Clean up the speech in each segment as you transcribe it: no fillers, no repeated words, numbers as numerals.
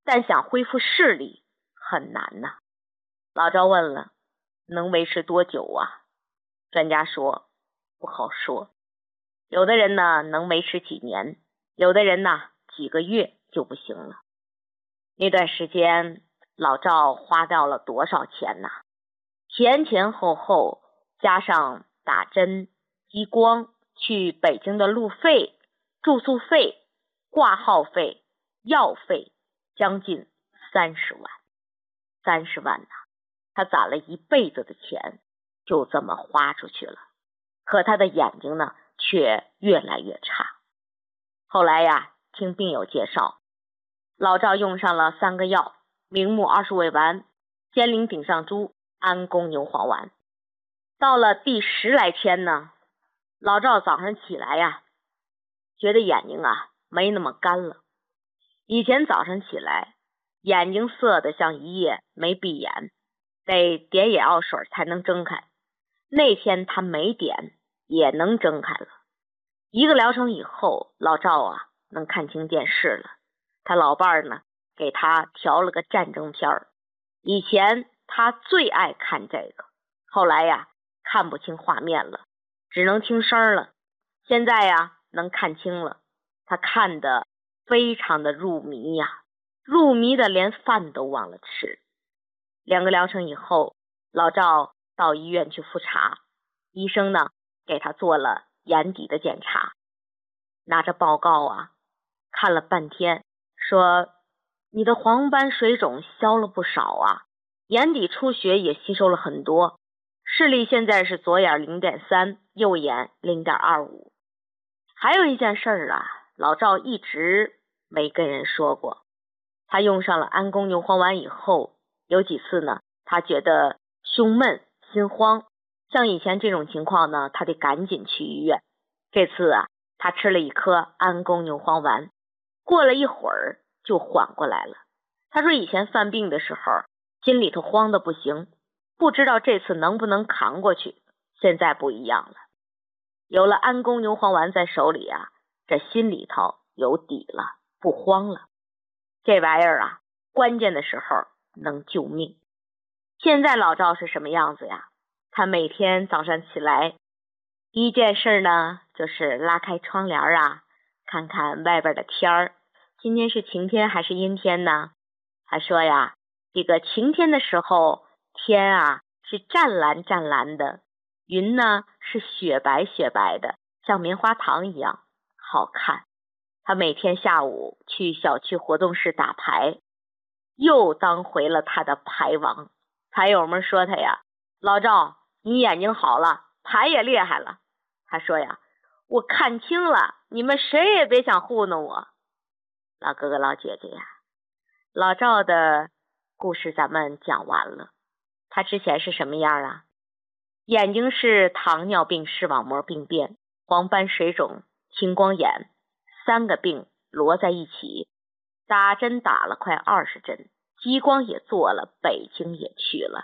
但想恢复视力很难呐。老赵问了，能维持多久啊？专家说不好说，有的人呢能维持几年，有的人呢几个月就不行了。那段时间老赵花掉了多少钱呐？前前后后加上打针、激光、去北京的路费、住宿费、挂号费、药费，将近30万。30万呐，他攒了一辈子的钱就这么花出去了。可他的眼睛呢却越来越差。后来呀，听病友介绍，老赵用上了3个药：明目20味丸、仙灵顶上珠、安宫牛黄丸。到了第10来天呢，老赵早上起来呀，觉得眼睛啊没那么干了。以前早上起来眼睛涩得像一夜没闭眼，得点眼药水才能睁开。那天他没点也能睁开了。1个疗程以后，老赵啊能看清电视了。他老伴儿呢给他调了个战争片儿。以前他最爱看这个，后来呀看不清画面了，只能听声了。现在呀能看清了，他看得非常的入迷呀，入迷的连饭都忘了吃。2个疗程以后，老赵到医院去复查，医生呢给他做了眼底的检查。拿着报告啊看了半天，说你的黄斑水肿消了不少啊，眼底出血也吸收了很多，视力现在是左眼 0.3， 右眼 0.25。 还有一件事儿啊，老赵一直没跟人说过。他用上了安宫牛黄丸以后，有几次呢他觉得胸闷心慌，像以前这种情况呢，他得赶紧去医院。这次啊他吃了1颗安宫牛黄丸，过了一会儿就缓过来了。他说以前犯病的时候心里头慌得不行，不知道这次能不能扛过去。现在不一样了，有了安宫牛黄丸在手里啊，这心里头有底了，不慌了。这玩意儿啊关键的时候能救命。现在老赵是什么样子呀？他每天早上起来第一件事呢就是拉开窗帘啊，看看外边的天儿，今天是晴天还是阴天呢？他说呀，这个晴天的时候天啊是湛蓝湛蓝的，云呢是雪白雪白的，像棉花糖一样好看。他每天下午去小区活动室打牌，又当回了他的牌王。牌友们说他呀，老赵你眼睛好了，牌也厉害了。他说呀，我看清了，你们谁也别想糊弄我。老哥哥老姐姐呀，老赵的故事咱们讲完了。他之前是什么样啊？眼睛是糖尿病视网膜病变、黄斑水肿、青光眼，3个病摞在一起，打针打了快20针，激光也做了，北京也去了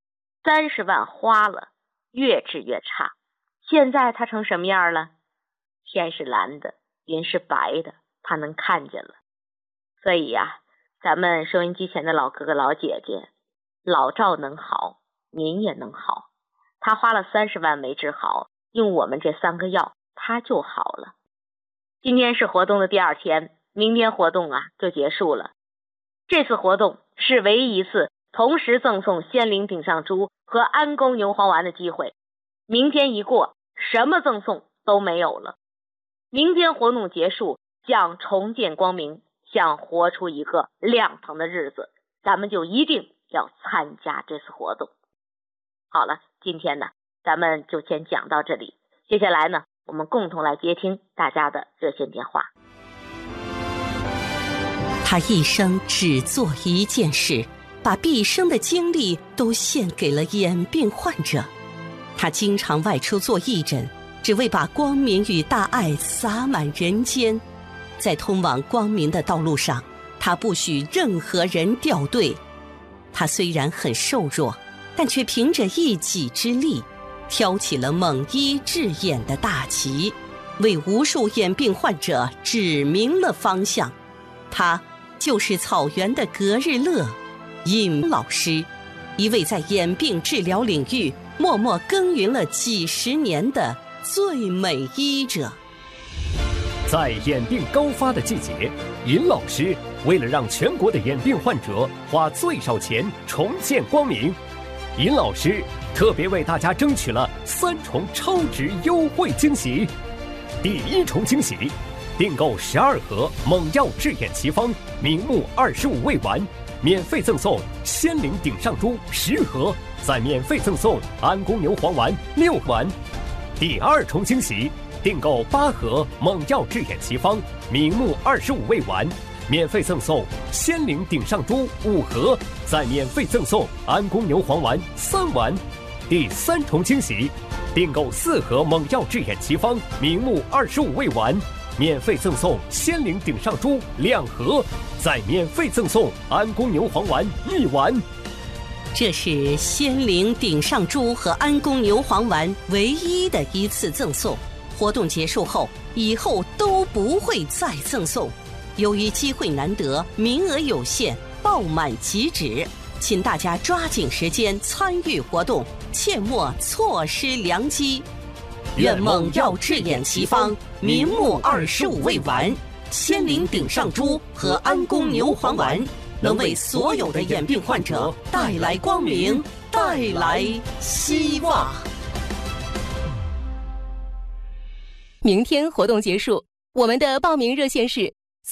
，30万花了，越治越差。现在他成什么样了？天是蓝的，云是白的，他能看见了。所以呀，咱们收音机前的老哥哥老姐姐，老赵能好，您也能好。他花了30万没治好，用我们这3个药他就好了。今天是活动的第2天，明天活动啊就结束了。这次活动是唯一一次同时赠送仙灵顶上珠和安宫牛黄丸的机会。明天一过，什么赠送都没有了。明天活动结束，将重见光明，想活出一个亮堂的日子，咱们就一定要参加这次活动。好了，今天呢咱们就先讲到这里，接下来呢我们共同来接听大家的热线电话。 他一生只做一件事，把毕生的精力都献给了眼病患者。他经常外出做义诊，只为把光明与大爱洒满人间。在通往光明的道路上，他不许任何人掉队。他虽然很瘦弱，但却凭着一己之力挑起了猛医治眼的大旗，为无数眼病患者指明了方向。他就是草原的格日乐，尹老师，一位在眼病治疗领域默默耕耘了几十年的最美医者。 在眼病高发的季节，尹老师为了让全国的眼病患者花最少钱重见光明，尹老师特别为大家争取了3重超值优惠惊喜。第1重惊喜，订购12盒猛药治眼奇方明目25味丸，免费赠送仙灵顶上珠10盒，再免费赠送安宫牛黄丸6丸。第2重惊喜，订购8盒猛药治眼奇方明目25味丸，免费赠送仙灵顶上珠5盒，再免费赠送安宫牛黄丸3丸。第3重惊喜，订购4盒猛药治眼奇方明目25味丸，免费赠送仙灵顶上珠2盒，再免费赠送安宫牛黄丸1丸。 这是仙灵顶上珠和安宫牛黄丸唯一的一次赠送，活动结束后，以后都不会再赠送。由于机会难得，名额有限，爆满即止，请大家抓紧时间参与活动，切莫错失良机。愿猛药治眼奇方明目25味丸、仙灵顶上珠和安宫牛黄丸能为所有的眼病患者带来光明，带来希望。 明天活动结束，我们的报名热线是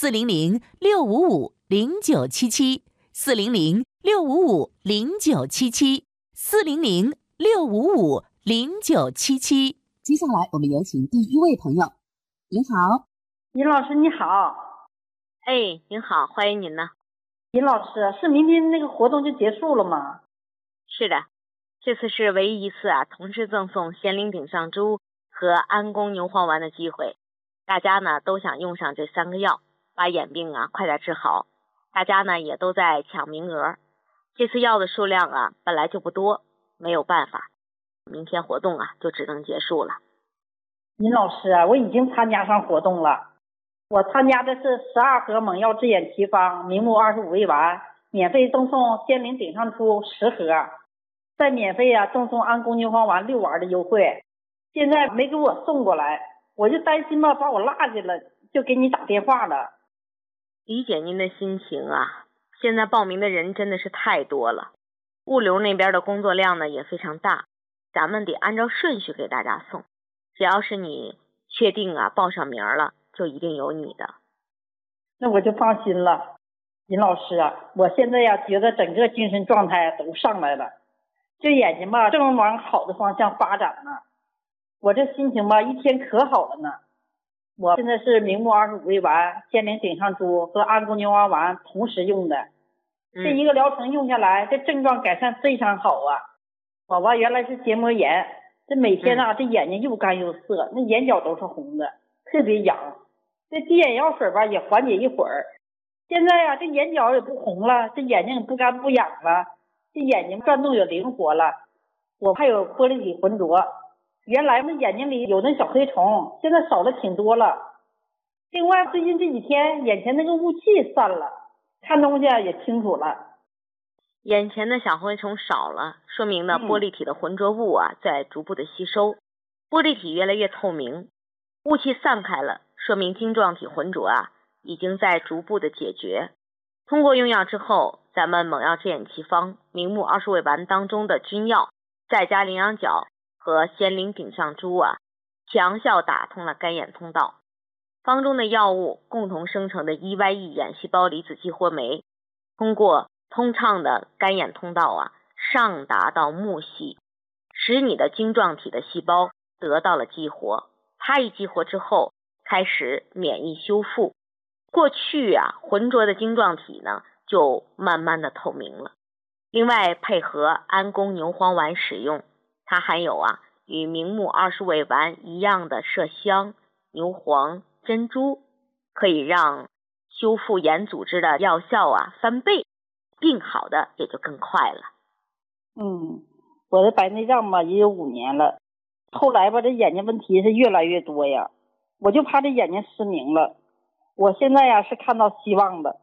400-655-0977，400-655-0977。 接下来我们有请第1位朋友。您好。 尹老师你好。 哎，您好，欢迎您呢。 尹老师，是明天那个活动就结束了吗？ 是的，这次是唯一一次同时赠送仙灵顶上珠和安宫牛黄丸的机会，大家呢都想用上这3个药，把眼病快点治好。大家呢也都在抢名额，这次药的数量本来就不多，没有办法，明天活动就只能结束了。 尹老师我已经参加上活动了，我参加的是12盒猛药治眼奇方明目25味丸，免费赠送仙灵顶上珠10盒，再免费赠送安宫牛黄丸6丸的优惠。现在没给我送过来，我就担心把我落下了，就给你打电话了。 理解您的心情现在报名的人真的是太多了，物流那边的工作量呢也非常大，咱们得按照顺序给大家送，只要是你确定报上名了，就一定有你的。 那我就放心了。尹老师我现在觉得整个精神状态都上来了，这眼睛正往好的方向发展呢。我这心情一天可好了呢。我现在是明目25味丸、仙灵顶上珠和安宫牛黄丸同时用的，这一个疗程用下来，这症状改善非常好我原来是结膜炎，这每天这眼睛又干又涩，那眼角都是红的，特别痒。这滴眼药水也缓解一会儿。现在这眼角也不红了，这眼睛也不干不痒了，这眼睛转动也灵活了。我还有玻璃体浑浊，原来那眼睛里有那小黑虫，现在少了挺多了。另外最近这几天眼前那个雾气散了，看东西也清楚了。 眼前的小灰虫少了，说明呢玻璃体的浑浊物在逐步的吸收，玻璃体越来越透明，雾气散开了，说明晶状体浑浊已经在逐步的解决。通过用药之后，咱们猛药治眼奇方明目20味丸当中的君药，再加羚羊角和仙灵顶上珠强效打通了干眼通道。方中的药物共同生成的 EYE 眼细胞离子激活酶，通过通畅的干眼通道上达到目细，使你的晶状体的细胞得到了激活。它一激活之后，开始免疫修复，过去浑浊的晶状体呢就慢慢的透明了。另外配合安宫牛黄丸使用，它含有与明目20味丸一样的麝香、牛黄、珍珠，可以让修复眼组织的药效翻倍，病好的也就更快了。 我的白内障也有5年了，后来这眼睛问题是越来越多我就怕这眼睛失明了。我现在是看到希望的，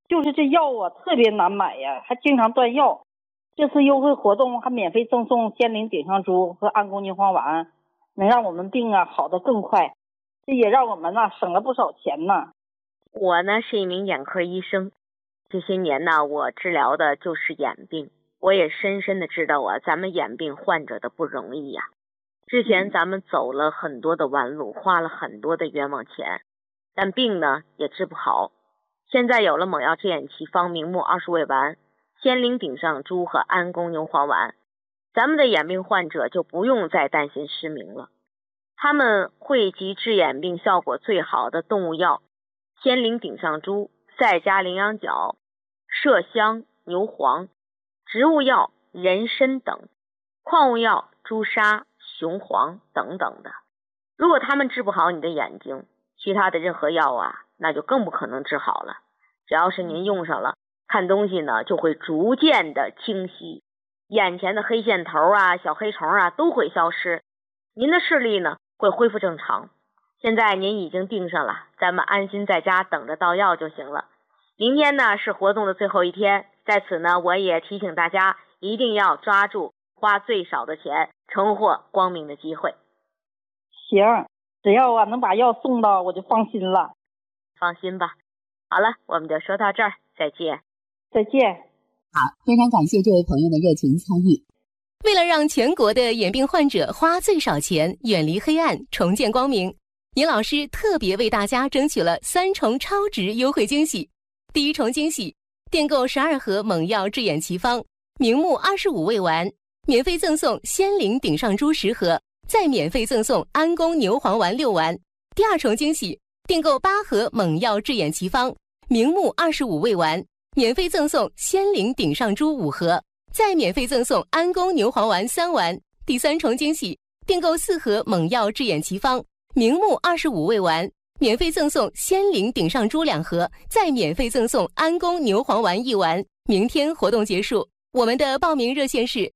就是这药啊特别难买呀，还经常断药。这次优惠活动还免费赠送仙灵顶上珠和安宫牛黄丸，能让我们病啊好得更快，这也让我们省了不少钱呢。 我呢是一名眼科医生，这些年呢我治疗的就是眼病，我也深深的知道咱们眼病患者的不容易呀。之前咱们走了很多的弯路，花了很多的冤枉钱，但病呢也治不好。现在有了猛药治眼奇方明目20味丸、仙灵顶上珠和安宫牛黄丸，咱们的眼病患者就不用再担心失明了。他们汇集治眼病效果最好的动物药仙灵顶上珠、赛迦羚羊角、麝香、牛黄，植物药人参等，矿物药朱砂、雄黄等等的。如果他们治不好你的眼睛，其他的任何药那就更不可能治好了。只要是您用上了，看东西呢就会逐渐的清晰，眼前的黑线头小黑虫都会消失，您的视力呢会恢复正常。现在您已经病上了，咱们安心在家等着到药就行了。明天呢是活动的最后一天，在此呢我也提醒大家一定要抓住花最少的钱重获光明的机会。 行，只要能把药送到我就放心了。 放心吧。好了，我们就说到这儿，再见。 再见。 好，非常感谢这位朋友的热情参与。 为了让全国的眼病患者花最少钱，远离黑暗，重见光明，尹老师特别为大家争取了3重超值优惠惊喜。第一重惊喜，订购12盒猛药治眼奇方明目25味丸，免费赠送仙灵顶上珠10盒，再免费赠送安宫牛黄丸6丸。第二重惊喜，订购8盒猛药治眼奇方明目25味丸，免费赠送仙灵顶上珠5盒，再免费赠送安宫牛黄丸3丸。第三重惊喜，订购4盒猛药治眼奇方明目25味丸，免费赠送仙灵顶上珠2盒，再免费赠送安宫牛黄丸1丸。明天活动结束，我们的报名热线是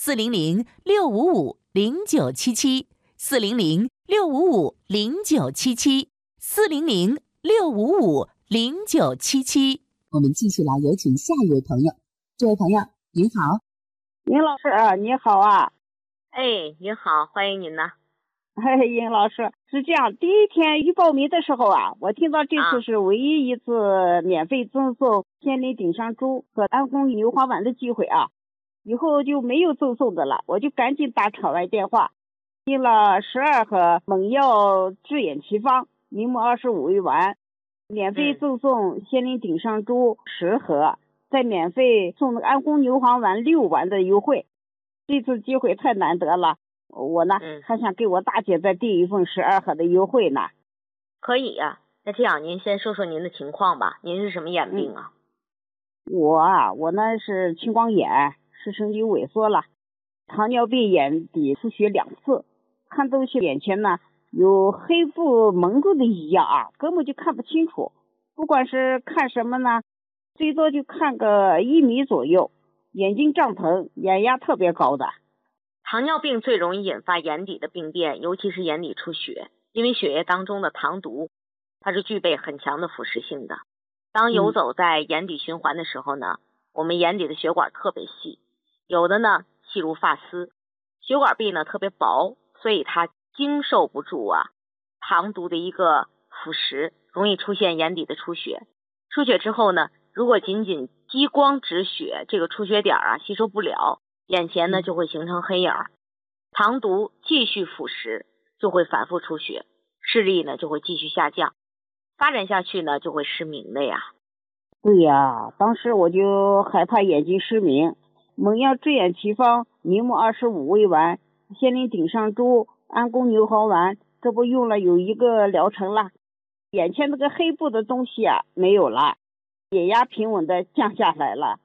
400-655-0977，400-655-0977。我们继续来有请下一位朋友。这位朋友您好。 尹老师你好啊。 您好，欢迎您呢。 尹老师，是这样，第一天一报名的时候我听到这次是唯一一次免费赠送仙灵顶上珠和安宫牛黄丸的机会以后就没有赠送的了，我就赶紧打场外电话，订了12盒猛药治眼奇方明目25味丸，免费赠送仙灵顶上珠10盒，再免费送那个安宫牛黄丸6丸的优惠。这次机会太难得了，我呢还想给我大姐再订一份12盒的优惠呢。 可以呀，那这样您先说说您的情况吧，您是什么眼病啊？ 我呢是青光眼，视神经萎缩了，糖尿病眼底出血2次，看东西眼前呢有黑布蒙住的一样根本就看不清楚，不管是看什么呢，最多就看个1米左右，眼睛胀疼，眼压特别高的。 糖尿病最容易引发眼底的病变，尤其是眼底出血，因为血液当中的糖毒它是具备很强的腐蚀性的。当游走在眼底循环的时候呢，我们眼底的血管特别细，有的呢细如发丝，血管壁呢特别薄，所以它经受不住糖毒的一个腐蚀，容易出现眼底的出血。出血之后呢，如果仅仅激光止血，这个出血点吸收不了，眼前呢就会形成黑影，糖毒继续腐蚀，就会反复出血，视力呢就会继续下降，发展下去呢就会失明的呀。 对呀，当时我就害怕眼睛失明，猛药治眼奇方明目25味丸、仙灵顶上珠、安宫牛黄丸，这不用了有1个疗程了，眼前那个黑布的东西没有了，眼压平稳的降下来了。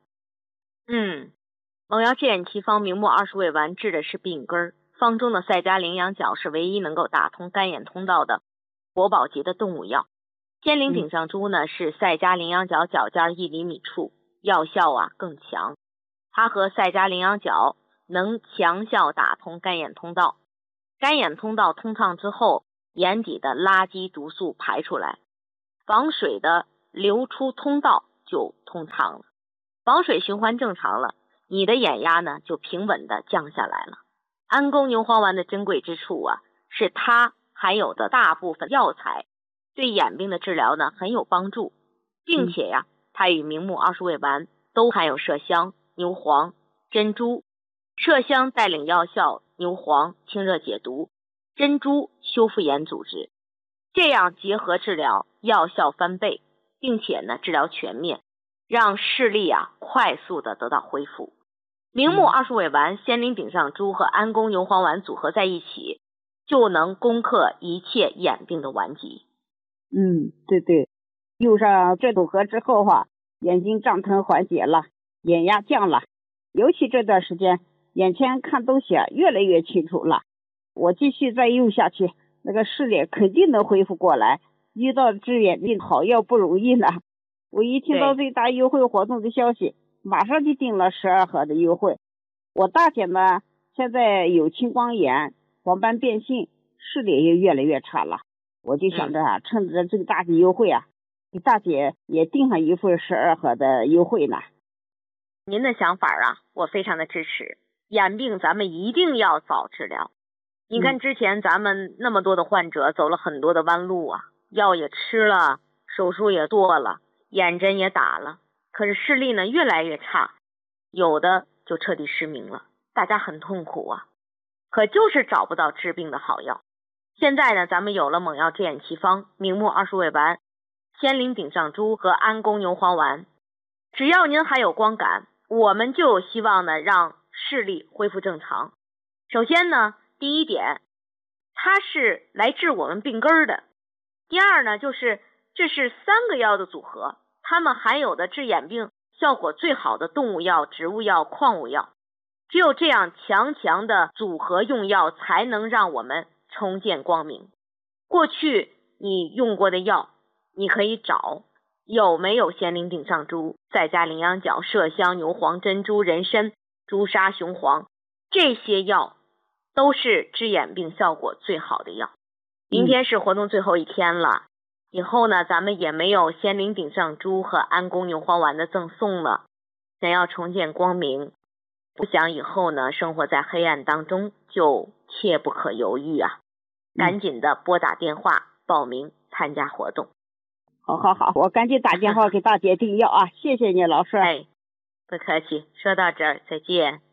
猛药治眼奇方明目20味丸治的是病根，方中的赛迦羚羊角是唯一能够打通干眼通道的国宝级的动物药。仙灵顶上珠呢是赛迦羚羊角角尖1厘米处，药效更强。它和赛迦羚羊角能强效打通干眼通道，干眼通道通畅之后，眼底的垃圾毒素排出来，防水的流出通道就通畅了，房水循环正常了，你的眼压呢就平稳的降下来了。安宫牛黄丸的珍贵之处啊，是它含有的大部分药材对眼病的治疗呢很有帮助，并且呀，它与明目20味丸都含有麝香、牛黄、珍珠。麝香带领药效，牛黄清热解毒，珍珠修复眼组织，这样结合治疗，药效翻倍，并且呢治疗全面，让视力啊快速的得到恢复。明目20味丸、仙灵顶上珠和安宫牛黄丸组合在一起，就能攻克一切眼病的顽疾。 对，用上这组合之后眼睛胀疼缓解了，眼压降了，尤其这段时间眼前看东西越来越清楚了。我继续再用下去，那个视力肯定能恢复过来。遇到治眼病好药不容易呢。我一听到最大优惠活动的消息，马上就订了12盒的优惠。我大姐呢，现在有青光眼、黄斑变性，视力也越来越差了。我就想着趁着这个大的优惠给大姐也订上一份12盒的优惠呢。 您的想法我非常的支持。眼病咱们一定要早治疗。你看之前咱们那么多的患者走了很多的弯路药也吃了，手术也做了，眼针也打了，可是视力呢越来越差，有的就彻底失明了，大家很痛苦可就是找不到治病的好药。现在呢，咱们有了猛药治眼奇方、明目20味丸、仙灵顶上珠和安宫牛黄丸，只要您还有光感，我们就有希望呢让视力恢复正常。首先呢，第一点，它是来治我们病根的。第二呢，就是这是3个药的组合，它们含有的治眼病效果最好的动物药、植物药、矿物药。只有这样强的组合用药，才能让我们重见光明。过去你用过的药，你可以找有没有仙灵顶上珠，再加羚羊角、麝香、牛黄、珍珠、人参、朱砂、雄黄，这些药都是治眼病效果最好的药。明天是活动最后一天了，以后呢咱们也没有仙灵顶上珠和安宫牛黄丸的赠送了。想要重见光明，不想以后呢生活在黑暗当中，就切不可犹豫赶紧的拨打电话报名参加活动。 好，我赶紧打电话给大姐订药谢谢你老师。 不客气，说到这儿再见。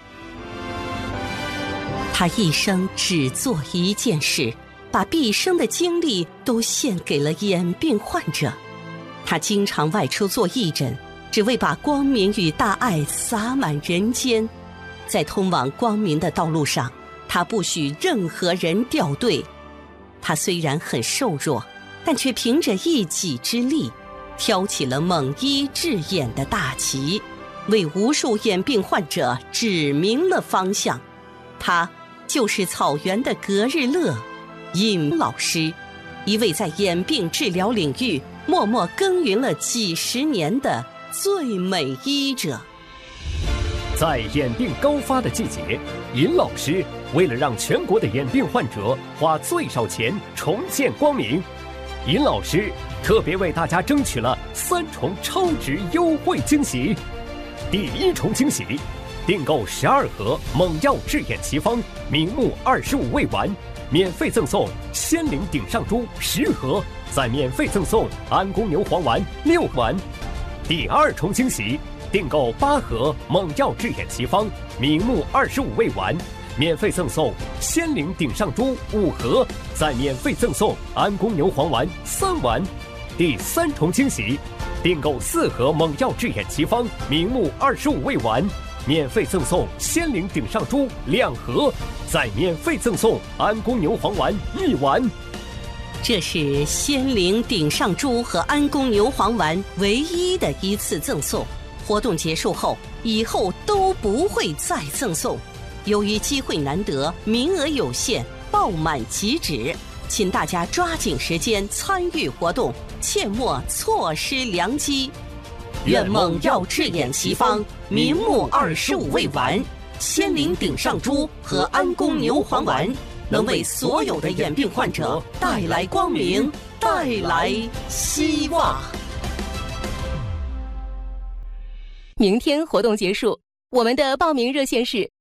他一生只做一件事，把毕生的精力都献给了眼病患者。他经常外出做义诊，只为把光明与大爱洒满人间。在通往光明的道路上，他不许任何人掉队。他虽然很瘦弱，但却凭着一己之力挑起了猛医治眼的大旗，为无数眼病患者指明了方向。他就是草原的格日乐尹老师，一位在眼病治疗领域默默耕耘了几10年的最美医者。 在眼病高发的季节，尹老师为了让全国的眼病患者花最少钱重见光明，尹老师特别为大家争取了3重超值优惠惊喜。第1重惊喜，订购12盒猛药治眼奇方明目25味丸，免费赠送仙灵顶上珠10盒，再免费赠送安宫牛黄丸6丸。第2重惊喜，订购8盒猛药治眼奇方明目25味丸，免费赠送仙灵顶上珠5盒，再免费赠送安宫牛黄丸3丸。第3重惊喜，订购4盒猛药治眼奇方明目25味丸，免费赠送仙灵顶上珠2盒，再免费赠送安宫牛黄丸1丸。 这是仙灵顶上珠和安宫牛黄丸唯一的一次赠送，活动结束后，以后都不会再赠送。由于机会难得，名额有限，爆满即止，请大家抓紧时间参与活动，切莫错失良机。愿猛药治眼奇方明目25味丸、仙灵顶上珠和安宫牛黄丸能为所有的眼病患者带来光明，带来希望。 明天活动结束，我们的报名热线是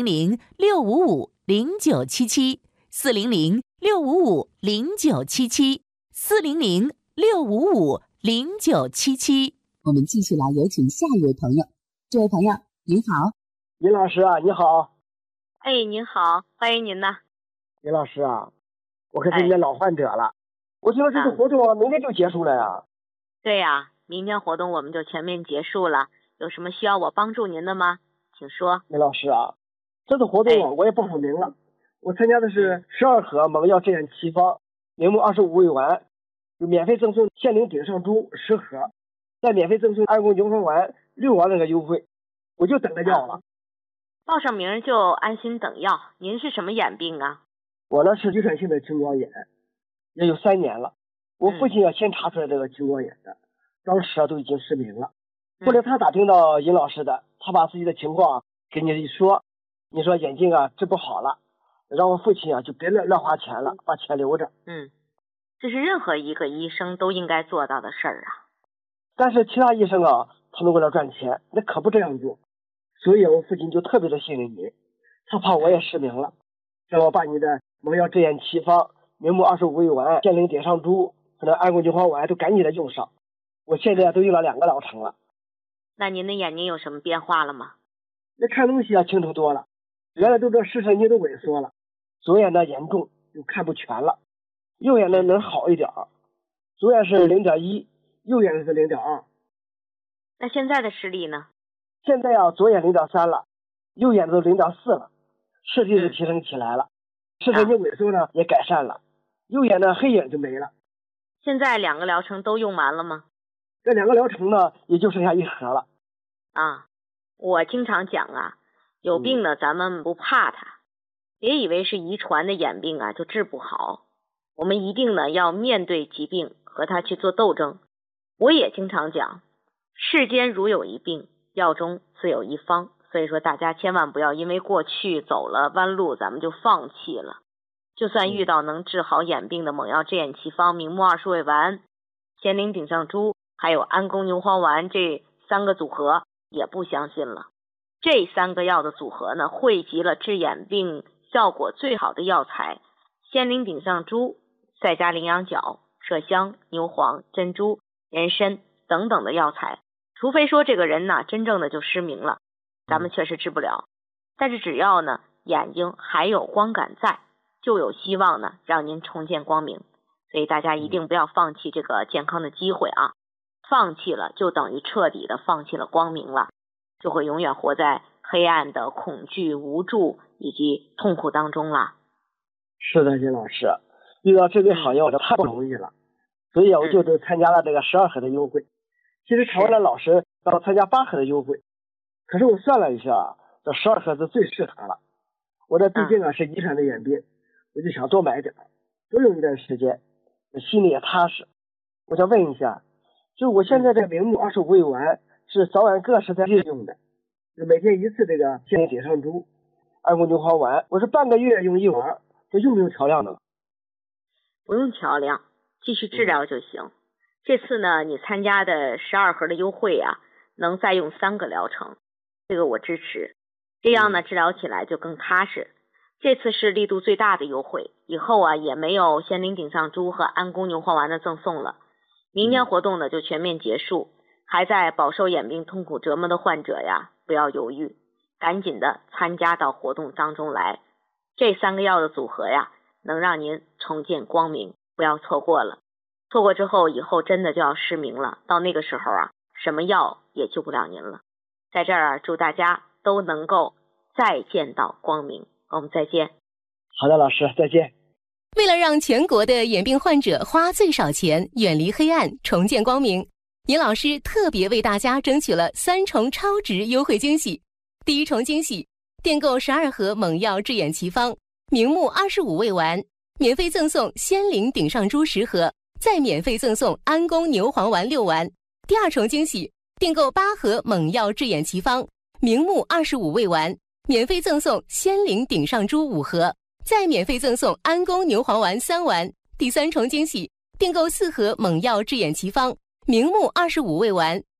400-655-0977，400-655-0977。我们继续来有请下一位朋友。这位朋友您好。 林老师啊，你好。 哎，您好，欢迎您呐。 林老师啊，我可是你的老患者了。我听说这个活动明天就结束了呀。 对呀，明天活动我们就全面结束了。有什么需要我帮助您的吗？请说。 林老师啊，这次活动我也报上名了。我参加的是12盒猛药治眼奇方，明目25味丸，就免费赠送限龄顶上珠10盒，再免费赠送安宫牛黄丸6丸那个优惠，我就等着药了。 报上名就安心等药。您是什么眼病啊？ 我呢是遗传性的青光眼，也有3年了。我父亲先查出来这个青光眼的，当时都已经失明了。后来他打听到尹老师的，他把自己的情况给你一说，你说眼睛治不好了，让我父亲就别乱花钱了，把钱留着。 这是任何一个医生都应该做到的事儿啊。 但是其他医生他们为了赚钱，那可不这样做。所以我父亲就特别的信任你，他怕我也失明了，让我把你的猛药治眼奇方、明目25味丸、限龄顶上珠和那安宫牛黄丸都赶紧的用上。我现在都用了2个疗程了。 那您的眼睛有什么变化了吗？ 那看东西清楚多了，原来都这视神经都萎缩了，左眼呢严重，就看不全了，右眼呢能好一点，左眼是0.1，右眼是0.2。 那现在的视力呢？ 现在左眼0.3了，右眼都0.4了，视力是提升起来了，视神经萎缩呢也改善了，右眼呢黑影就没了。 现在2个疗程都用完了吗？ 这2个疗程呢也就剩下1盒了。 我经常讲有病呢咱们不怕它，别以为是遗传的眼病就治不好，我们一定呢要面对疾病和它去做斗争。我也经常讲，世间如有一病，药中自有一方。所以说大家千万不要因为过去走了弯路咱们就放弃了。就算遇到能治好眼病的猛药治眼奇方、明目20味丸、限龄顶上珠还有安宫牛黄丸这3个组合也不相信了。这3个药的组合呢，汇集了治眼病效果最好的药材限龄顶上珠，再加羚羊角、麝香、牛黄、珍珠、人参等等的药材。除非说这个人真正的就失明了，咱们确实治不了。但是只要呢眼睛还有光感在，就有希望呢让您重见光明。所以大家一定不要放弃这个健康的机会放弃了就等于彻底的放弃了光明了，就会永远活在黑暗的恐惧、无助以及痛苦当中了。 是的，金老师，遇到这类好药太不容易了，所以我就参加了这个12盒的优惠。其实常文的老师让我参加8盒的优惠，可是我算了一下，这12盒是最适合了。我这毕竟是遗传的眼病，我就想多买点，多用一段时间，心里也踏实。我想问一下，就我现在这明目25味丸是早晚各10天用的，每天1次这个限龄顶上珠、安宫牛黄丸，我是半个月用1丸，这用不用调量呢？ 不用调量，继续治疗就行。这次呢你参加的12盒的优惠能再用3个疗程，这个我支持，这样呢治疗起来就更踏实。这次是力度最大的优惠，以后也没有限龄顶上珠和安宫牛黄丸的赠送了。明天活动呢就全面结束，还在饱受眼病痛苦折磨的患者不要犹豫，赶紧的参加到活动当中来。这3个药的组合能让您重见光明，不要错过了。错过之后，以后真的就要失明了，到那个时候什么药也救不了您了。在这儿祝大家都能够再见到光明，我们再见。 好的，老师，再见。 为了让全国的眼病患者花最少钱，远离黑暗，重见光明，尹老师特别为大家争取了3重超值优惠惊喜。第1重惊喜，订购12盒猛药治眼奇方、明目25味丸，免费赠送仙灵顶上珠10盒，再免费赠送安宫牛黄丸6丸。第2重惊喜，订购8盒猛药治眼奇方、明目25味丸，免费赠送仙灵顶上珠5盒，再免费赠送安宫牛黄丸3丸。第3重惊喜，订购4盒猛药治眼奇方、明目25味丸，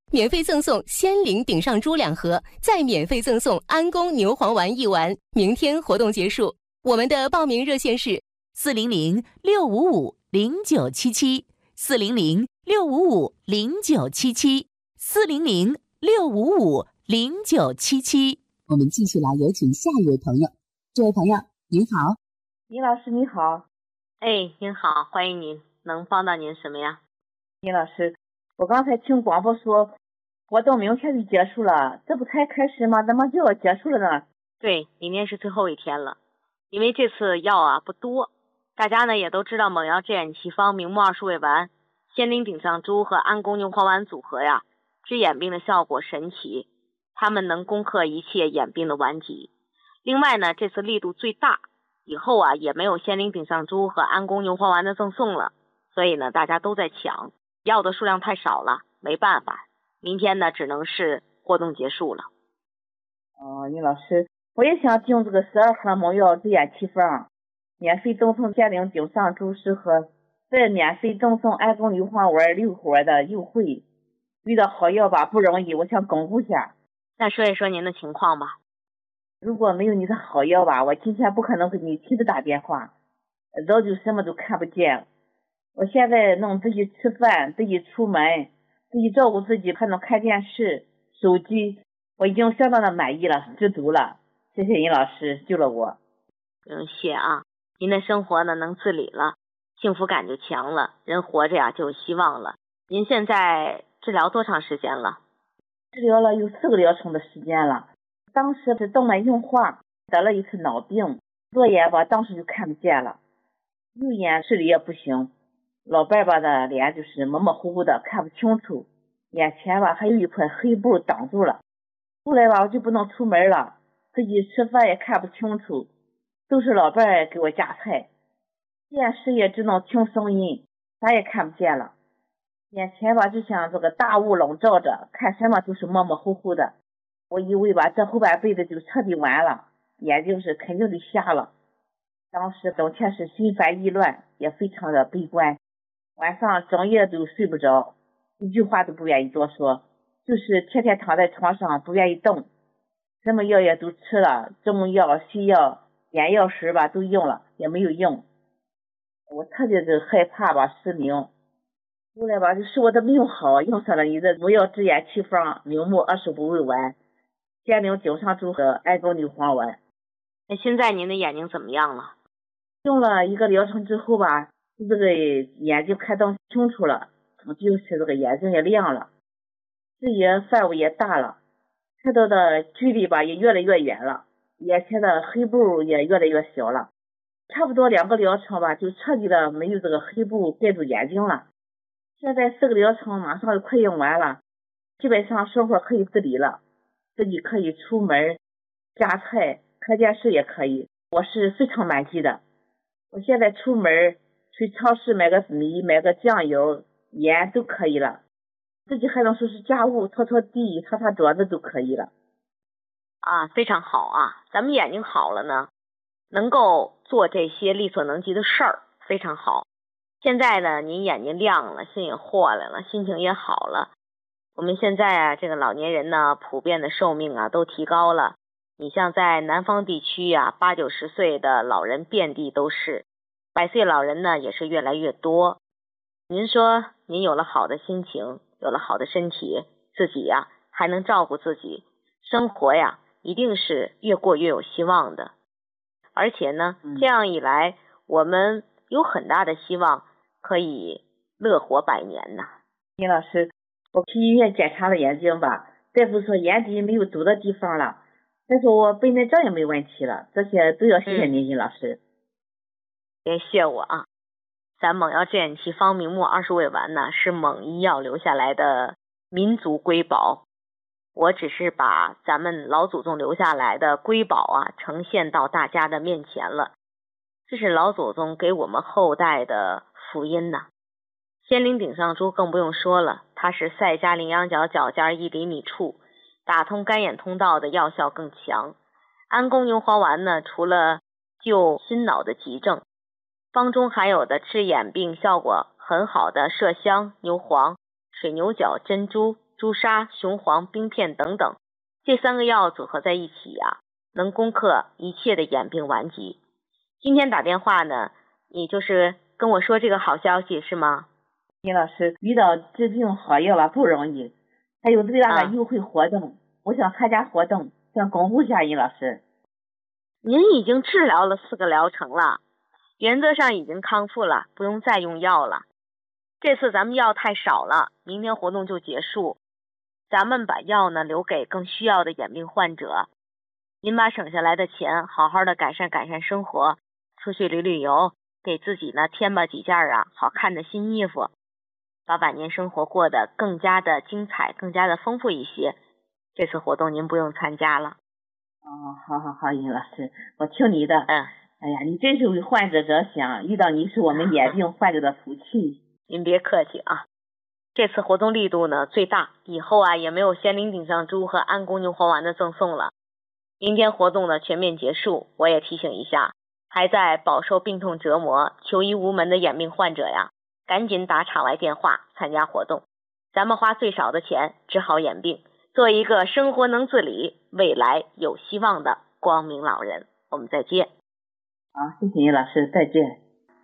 免费赠送仙灵顶上珠2盒，再免费赠送安宫牛黄丸1丸。明天活动结束，我们的报名热线是 400-655-0977，400-655-0977。我们继续来有请下一位朋友。这位朋友您好。 尹老师你好。 哎，您好，欢迎您，能帮到您什么呀？ 尹老师，我刚才听广播说活动明天就结束了，这不才开始吗？怎么就要结束了呢？ 对，明天是最后一天了。因为这次药啊不多，大家呢也都知道猛药治眼奇方明目20味丸、仙灵顶上珠和安宫牛黄丸组合呀，治眼病的效果神奇，它们能攻克一切眼病的顽疾。另外呢，这次力度最大，以后啊也没有仙灵顶上珠和安宫牛黄丸的赠送了，所以呢大家都在抢，药的数量太少了，没办法，明天呢只能是活动结束了。 尹老师，我也想订这个12盒猛药治眼奇方，免费赠送仙灵顶上珠10盒，再免费赠送安宫牛黄丸6盒的优惠。遇到好药吧不容易，我想巩固下。 那说一说您的情况吧。 如果没有你的好药吧，我今天不可能给你提着打电话，早就什么都看不见。我现在能自己吃饭，自己出门，自己照顾自己，还能看电视、手机，我已经相当的满意了，知足了。谢谢尹老师救了我。 不用谢啊，您的生活呢能自理了，幸福感就强了，人活着呀就有希望了。您现在治疗多长时间了？ 治疗了有4个疗程的时间了。当时是动脉硬化，得了一次脑病，左眼吧当时就看不见了，右眼视力也不行，老伴吧的脸就是模模糊糊的看不清楚，眼前吧还有一块黑布挡住了。后来吧我就不能出门了，自己吃饭也看不清楚，都是老伴给我夹菜，电视也只能听声音，啥也看不见了。眼前吧就像这个大雾笼罩着，看什么都是模模糊糊的。我以为吧这后半辈子就彻底完了，眼睛是肯定得瞎了。当时整天是心烦意乱，也非常的悲观，晚上整夜都睡不着，一句话都不愿意多说，就是天天躺在床上不愿意动，什么药也都吃了，中药、西药、眼药水吧都用了，也没有用。我特别的害怕吧失明。后来吧就是我的命好，用上了你的猛药治眼奇方明目25味丸、仙灵顶上珠和安宫牛黄丸。 那现在您的眼睛怎么样了？ 用了1个疗程之后吧，这个眼睛看得清楚了，就是这个眼睛也亮了，视野范围也大了，看到的距离吧也越来越远了，眼前的黑布也越来越小了。差不多2个疗程吧，就彻底的没有这个黑布盖住眼睛了。现在4个疗程马上就快用完了，基本上生活可以自理了，自己可以出门夹菜看电视也可以，我是非常满意的。我现在出门去超市买个米买个酱油盐都可以了，自己还能收拾家务，拖拖地擦擦桌子都可以了。 非常好啊，咱们眼睛好了呢，能够做这些力所能及的事儿，非常好。现在呢您眼睛亮了，心也豁来了，心情也好了。我们现在啊这个老年人呢普遍的寿命啊都提高了，你像在南方地区啊80、90岁的老人遍地都是，100岁老人呢也是越来越多。您说您有了好的心情，有了好的身体，自己呀还能照顾自己，生活呀一定是越过越有希望的。而且呢这样一来，我们有很大的希望可以乐活100年呢。 尹老师，我去医院检查了眼睛吧，大夫说眼底没有堵的地方了，再说我白内障也没问题了，这些都要谢谢您，尹老师。 别谢我啊，咱猛药治眼奇方明目20味丸呢是猛医药留下来的民族瑰宝，我只是把咱们老祖宗留下来的瑰宝啊呈现到大家的面前了，这是老祖宗给我们后代的福音呐。仙灵顶上珠更不用说了，它是赛加羚羊角角尖1厘米处，打通干眼通道的药效更强。安宫牛黄丸呢，除了救心脑的急症，方中含有的治眼病效果很好的麝香、牛黄、水牛角、珍珠朱砂、雄黄、冰片等等，这3个药组合在一起呀，能攻克一切的眼病顽疾。今天打电话呢，你就是跟我说这个好消息是吗？ 尹老师，遇到治病好药了不容易，还有最大的优惠活动，我想参加活动，想巩固一下尹老师。 您已经治疗了4个疗程了，原则上已经康复了，不用再用药了。这次咱们药太少了，明天活动就结束。咱们把药呢留给更需要的眼病患者。您把省下来的钱好好的改善生活，出去旅游，给自己呢添吧几件好看的新衣服，把晚年生活过得更加的精彩，更加的丰富一些。这次活动您不用参加了。 好，尹老师，我听你的。哎呀，你真是为患者着想，遇到你是我们眼病患者的福气。 您别客气啊。这次活动力度呢最大，以后也没有仙灵顶上珠和安宫牛黄丸的赠送了。明天活动呢全面结束，我也提醒一下，还在饱受病痛折磨、求医无门的眼病患者呀，赶紧打场外电话参加活动。咱们花最少的钱治好眼病，做一个生活能自理、未来有希望的光明老人。我们再见。 好，谢谢尹老师，再见。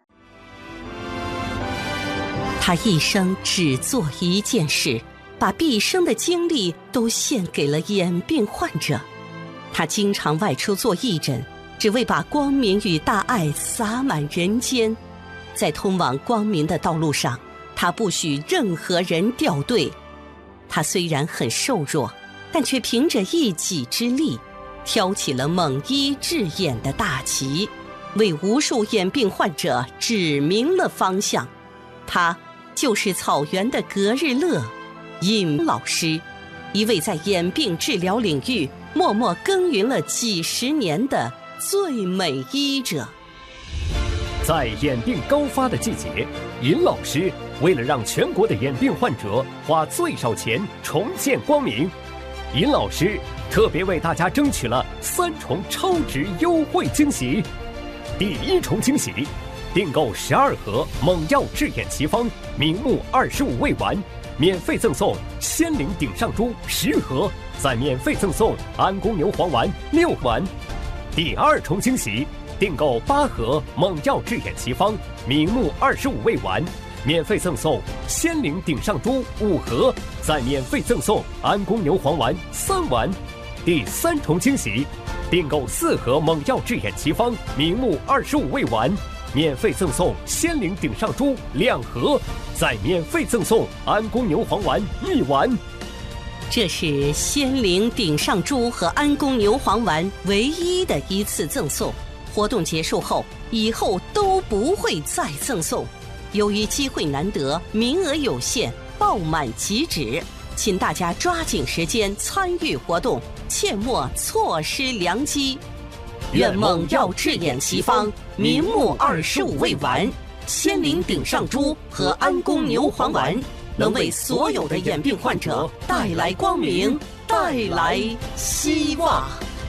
他一生只做一件事，把毕生的精力都献给了眼病患者。他经常外出做义诊，只为把光明与大爱洒满人间。在通往光明的道路上，他不许任何人掉队。他虽然很瘦弱，但却凭着一己之力，挑起了猛医治眼的大旗，为无数眼病患者指明了方向。他就是草原的格日乐尹老师，一位在眼病治疗领域默默耕耘了几10年的最美医者。 在眼病高发的季节，尹老师为了让全国的眼病患者花最少钱重见光明，尹老师特别为大家争取了3重超值优惠惊喜。第1重惊喜，订购12盒猛药治眼奇方明目25味丸，免费赠送仙灵顶上珠10盒，再免费赠送安宫牛黄丸6丸。第2重惊喜，订购8盒猛药治眼奇方明目25味丸，免费赠送仙灵顶上珠5盒，再免费赠送安宫牛黄丸3丸。第3重惊喜，订购4盒猛药治眼奇方明目25味丸，免费赠送仙灵顶上珠2盒，再免费赠送安宫牛黄丸1丸。 这是仙灵顶上珠和安宫牛黄丸唯一的一次赠送，活动结束后，以后都不会再赠送。由于机会难得，名额有限，爆满即止，请大家抓紧时间参与活动，切莫错失良机。愿猛药治眼奇方明目25味丸、仙灵顶上珠和安宫牛黄丸能为所有的眼病患者带来光明，带来希望。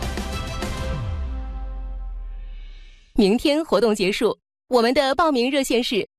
明天活动结束，我们的报名热线是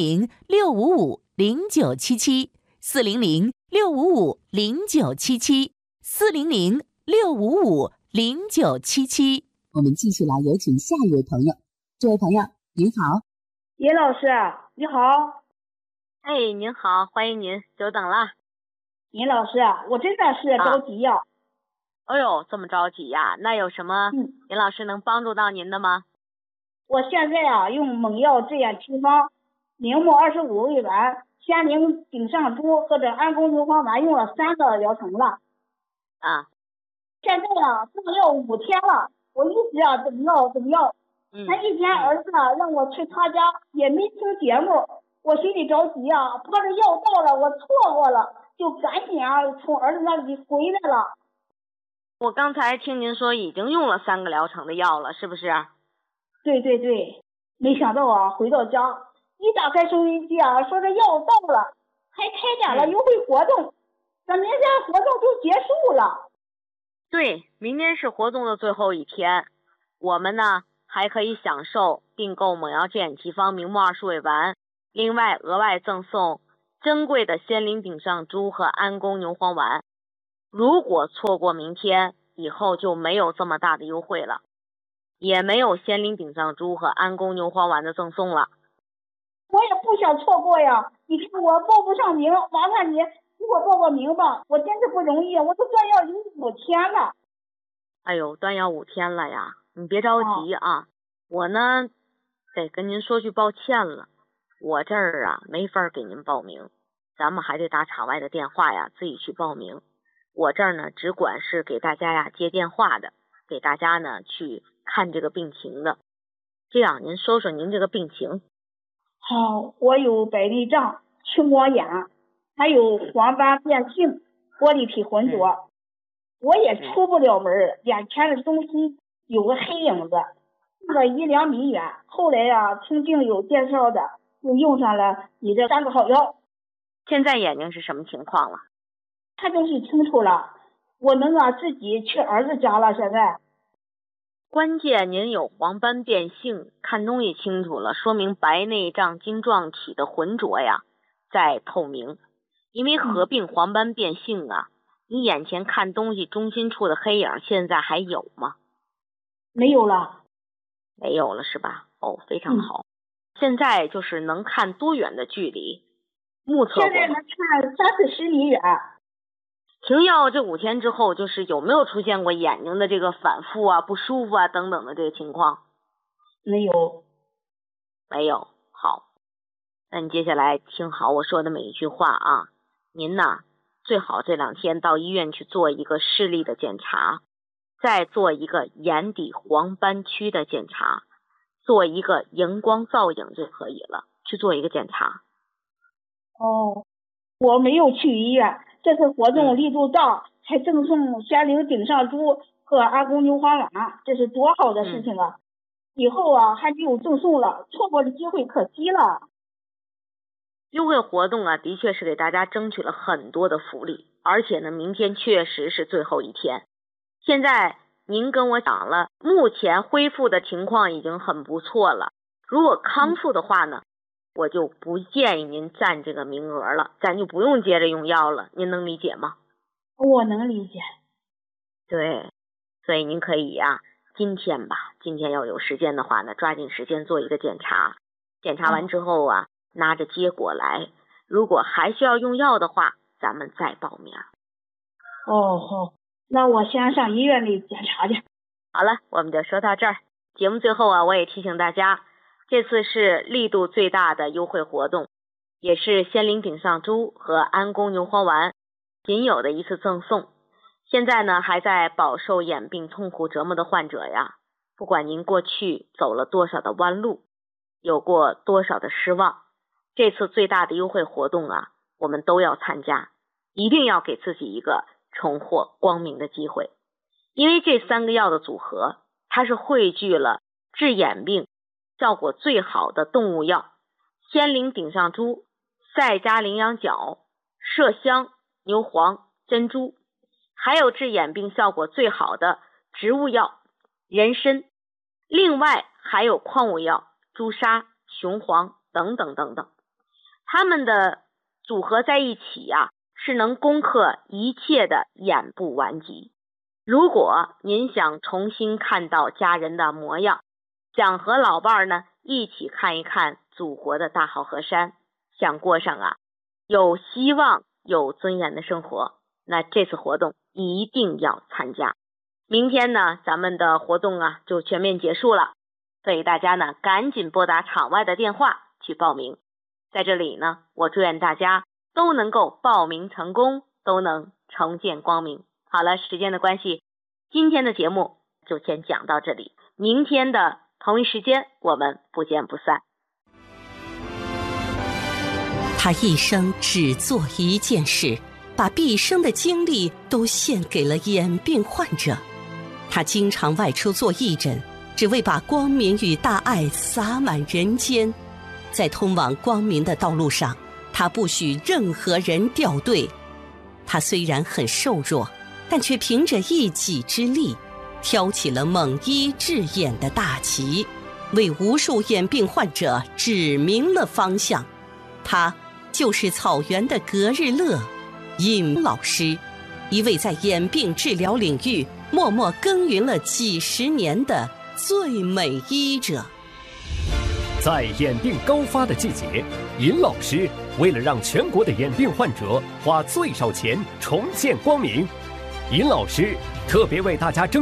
400-655-0977，400-655-0977。我们继续来有请下一位朋友。这位朋友您好。 尹老师你好。 您好，欢迎您，久等了。 尹老师我真的是着急呀。 哎呦，这么着急呀？那有什么尹老师能帮助到您的吗？ 我现在用猛药治眼奇方明目25味丸、仙灵顶上珠或者安宫牛黄丸用了3个疗程了。现在用药5天了，我一直怎么药。前几天儿子让我去他家，也没听节目，我心里着急怕这药到了我错过了，就赶紧从儿子那里回来了。 我刚才听您说已经用了3个疗程的药了，是不是？ 对，没想到回到家一打开收音机说这药到了，还开展了优惠活动，咱明天活动就结束了。 对，明天是活动的最后一天，我们呢还可以享受订购猛药治眼奇方明目20味丸，另外额外赠送珍贵的仙灵顶上珠和安宫牛黄丸，如果错过明天，以后就没有这么大的优惠了，也没有仙灵顶上珠和安宫牛黄丸的赠送了。 我也不想错过呀，你看我报不上名，麻烦你给我报个名吧，我真是不容易，我都断药有5天了。 哎呦，断药5天了呀，你别着急啊，我呢得跟您说句抱歉了，我这儿啊没法给您报名，咱们还得打场外的电话呀，自己去报名。我这儿呢只管是给大家呀接电话的，给大家呢去看这个病情的。这样您说说您这个病情。 好，我有白内障、青光眼，还有黄斑变性、玻璃体浑浊，我也出不了门，眼前的东西有个黑影子，那个1、2米远。后来呀，听病友介绍的，就用上了你这3个好药。 现在眼睛是什么情况了？ 看东西清楚了，我能自己去儿子家了。现在关键您有黄斑变性，看东西清楚了，说明白内障晶状体的浑浊呀在透明。因为合并黄斑变性啊，你眼前看东西中心处的黑影现在还有吗？ 没有了。 没有了是吧？哦，非常好。现在就是能看多远的距离？目测过现在能看30-40米远。 停药这5天之后，就是有没有出现过眼睛的这个反复啊、不舒服啊等等的这个情况？ 没有。 没有。好，那你接下来听好我说的每一句话啊。您呢，最好这2天到医院去做一个视力的检查，再做一个眼底黄斑区的检查，做一个荧光造影就可以了，去做一个检查。 哦，我没有去医院，这次活动力度大，还赠送仙灵顶上珠和安宫牛黄丸，这是多好的事情啊！以后啊还没有赠送了，错过的机会可惜了。 优惠活动啊，的确是给大家争取了很多的福利，而且呢，明天确实是最后一天。现在您跟我讲了，目前恢复的情况已经很不错了。如果康复的话呢，我就不建议您占这个名额了，咱就不用接着用药了。您能理解吗？ 我能理解。 对，所以您可以呀，今天要有时间的话呢，抓紧时间做一个检查。检查完之后啊，拿着结果来，如果还需要用药的话，咱们再报名。 哦，好，那我先上医院里检查去。 好了，我们就说到这儿。节目最后啊，我也提醒大家，这次是力度最大的优惠活动，也是仙灵顶上珠和安宫牛黄丸仅有的一次赠送。现在呢，还在饱受眼病痛苦折磨的患者呀，不管您过去走了多少的弯路，有过多少的失望，这次最大的优惠活动啊，我们都要参加，一定要给自己一个重获光明的机会。因为这3个药的组合，它是汇聚了治眼病效果最好的动物药仙灵顶上珠、赛迦羚羊角、麝香、牛黄、珍珠，还有治眼病效果最好的植物药人参，另外还有矿物药朱砂、雄黄等等等等。它们的组合在一起呀，是能攻克一切的眼部顽疾。如果您想重新看到家人的模样，想和老伴儿呢一起看一看祖国的大好河山，想过上啊有希望有尊严的生活，那这次活动一定要参加。明天呢，咱们的活动啊就全面结束了，所以大家呢赶紧拨打场外的电话去报名。在这里呢，我祝愿大家都能够报名成功，都能重见光明。好了，时间的关系，今天的节目就先讲到这里，明天的同一时间我们不见不散。 他一生只做一件事，把毕生的精力都献给了眼病患者。他经常外出做义诊，只为把光明与大爱洒满人间。在通往光明的道路上，他不许任何人掉队。他虽然很瘦弱，但却凭着一己之力挑起了猛医治眼的大旗，为无数眼病患者指明了方向。他就是草原的格日乐，尹老师，一位在眼病治疗领域默默耕耘了几十年的最美医者。 在眼病高发的季节，尹老师为了让全国的眼病患者花最少钱重见光明，尹老师特别为大家争